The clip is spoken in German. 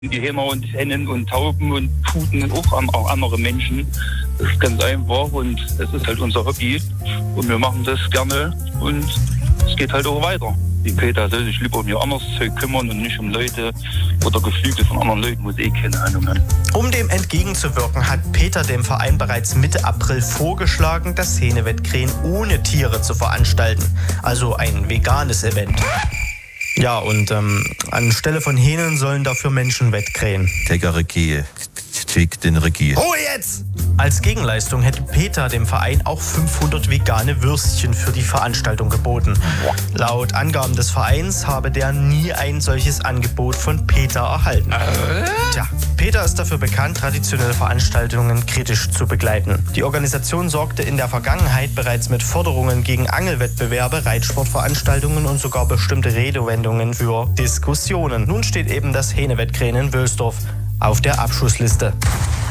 Die Hähner und Hennen und Tauben und Puten auch andere Menschen. Das ist ganz einfach und es ist halt unser Hobby und wir machen das gerne und es geht halt auch weiter. Die Peter soll sich lieber um ihr anderes Zeug kümmern und nicht um Leute oder Geflügel von anderen Leuten, wo sie keine Ahnung haben. Um dem entgegenzuwirken, hat Peter dem Verein bereits Mitte April vorgeschlagen, das Hähnewettgrähen ohne Tiere zu veranstalten. Also ein veganes Event. Ja, und anstelle von Hähnen sollen dafür Menschen Wettgrähen. Ruhe jetzt! Als Gegenleistung hätte Peter dem Verein auch 500 vegane Würstchen für die Veranstaltung geboten. Laut Angaben des Vereins habe der nie ein solches Angebot von Peter erhalten. Tja, Peter ist dafür bekannt, traditionelle Veranstaltungen kritisch zu begleiten. Die Organisation sorgte in der Vergangenheit bereits mit Forderungen gegen Angelwettbewerbe, Reitsportveranstaltungen und sogar bestimmte Redewendungen für Diskussionen. Nun steht eben das Hähnewettgrähen in Wülsdorf auf der Abschussliste.